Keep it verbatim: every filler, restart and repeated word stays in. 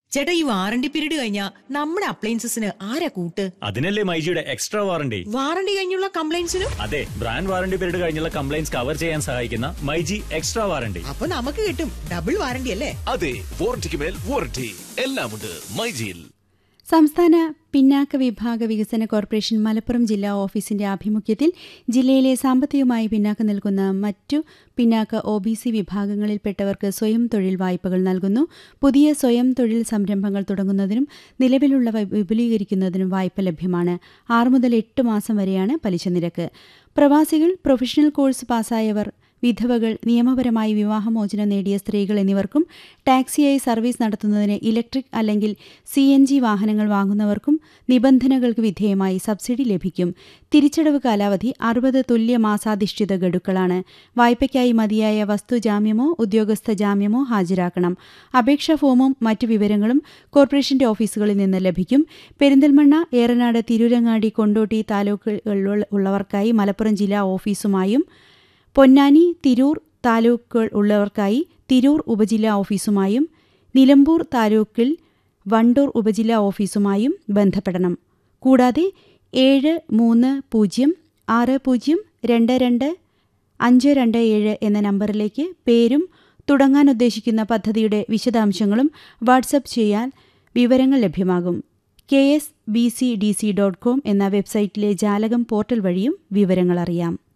ചേട്ടാ, ഈ warranty period കഴിഞ്ഞാ നമ്മുടെ അപ്ലയൻസസിന് ആരാ കൂട്ട്? അതിനല്ലേ മൈജിയുടെ എക്സ്ട്രാ വാറണ്ടി. വാറണ്ടി കഴിഞ്ഞുള്ള കംപ്ലൈന്റ്സിനും അതെ, ബ്രാൻഡ് വാറണ്ടി പീരീഡ് കഴിഞ്ഞുള്ള കംപ്ലൈന്റ്സ് കവർ ചെയ്യാൻ സഹായിക്കുന്ന മൈജി എക്സ്ട്രാ വാറണ്ടി. അപ്പൊ നമുക്ക് കിട്ടും ഡബിൾ വാറണ്ടി അല്ലേ? അതെ, വാറണ്ടിക്ക് മേൽ വാറണ്ടി. എല്ലാമുണ്ട് മൈജിയിൽ. സംസ്ഥാന പിന്നാക്ക വിഭാഗ വികസന കോർപ്പറേഷൻ മലപ്പുറം ജില്ലാ ഓഫീസിന്റെ ആഭിമുഖ്യത്തിൽ ജില്ലയിലെ സാമ്പത്തികമായി പിന്നാക്കം നിൽക്കുന്ന മറ്റു പിന്നാക്ക ഒ ബി സി വിഭാഗങ്ങളിൽപ്പെട്ടവർക്ക് സ്വയം തൊഴിൽ വായ്പകൾ നൽകുന്നു. പുതിയ സ്വയം തൊഴിൽ സംരംഭങ്ങൾ തുടങ്ങുന്നതിനും നിലവിലുള്ളവ വിപുലീകരിക്കുന്നതിനും വായ്പ ലഭ്യമാണ്. ആറ് മുതൽ എട്ട് മാസം വരെയാണ് പലിശ നിരക്ക്. പ്രവാസികൾ, പ്രൊഫഷണൽ കോഴ്സ് പാസ്സായവർ, വിധവകൾ, നിയമപരമായി വിവാഹമോചനം നേടിയ സ്ത്രീകൾ എന്നിവർക്കും ടാക്സിയായി സർവീസ് നടത്തുന്നതിന് ഇലക്ട്രിക് അല്ലെങ്കിൽ സി എൻ ജി വാഹനങ്ങൾ വാങ്ങുന്നവർക്കും നിബന്ധനകൾക്ക് വിധേയമായി സബ്സിഡി ലഭിക്കും. തിരിച്ചടവ് കാലാവധി അറുപത് തുല്യ മാസാധിഷ്ഠിത ഗഡുക്കളാണ്. വായ്പയ്ക്കായി മതിയായ വസ്തുജാമ്യമോ ഉദ്യോഗസ്ഥ ജാമ്യമോ ഹാജരാക്കണം. അപേക്ഷാ ഫോമും മറ്റു വിവരങ്ങളും കോർപ്പറേഷന്റെ ഓഫീസുകളിൽ നിന്ന് ലഭിക്കും. പെരിന്തൽമണ്ണ, ഏറനാട്, തിരൂരങ്ങാടി, കൊണ്ടോട്ടി താലൂക്കുകൾ ഉള്ളവർക്കായി മലപ്പുറം ജില്ലാ ഓഫീസുമായും പൊന്നാനി, തിരൂർ താലൂക്കുകൾ ഉള്ളവർക്കായി തിരൂർ ഉപജില്ലാ ഓഫീസുമായും നിലമ്പൂർ താലൂക്കിൽ വണ്ടൂർ ഉപജില്ലാ ഓഫീസുമായും ബന്ധപ്പെടണം. കൂടാതെ ഏഴ് മൂന്ന് പൂജ്യം ആറ് പൂജ്യം രണ്ട് രണ്ട് അഞ്ച് രണ്ട് ഏഴ് എന്ന നമ്പറിലേക്ക് പേരും തുടങ്ങാൻ ഉദ്ദേശിക്കുന്ന പദ്ധതിയുടെ വിശദാംശങ്ങളും വാട്സപ്പ് ചെയ്യാൻ വിവരങ്ങൾ ലഭ്യമാകും. K S B C D C dot com എന്ന വെബ്സൈറ്റിലെ ജാലകം പോർട്ടൽ വഴിയും വിവരങ്ങൾ അറിയാം.